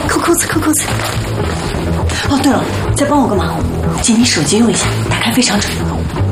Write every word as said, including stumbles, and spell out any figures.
扣扣子，扣扣子。哦，对了，再帮我个忙，借你手机用一下，打开非常准。